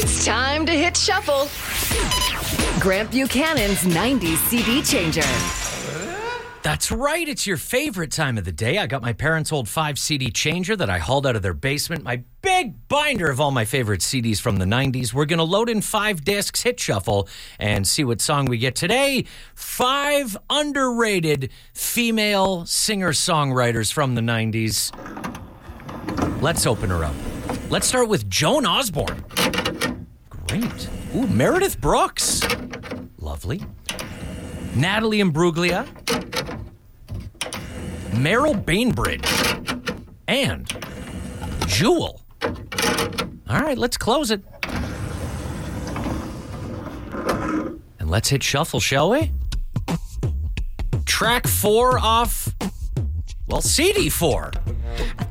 It's time to hit shuffle. Grant Buchanan's 90s CD changer. That's right. It's your favorite time of the day. I got my parents' old 5 CD changer that I hauled out of their basement. My big binder of all my favorite CDs from the 90s. We're going to load in 5 discs, hit shuffle, and see what song we get today. 5 underrated female singer-songwriters from the 90s. Let's open her up. Let's start with Joan Osborne. Great. Ooh, Meredith Brooks. Lovely. Natalie Imbruglia. Meryl Bainbridge. And Jewel. All right, let's close it. And let's hit shuffle, shall we? Track 4 off, well, CD 4.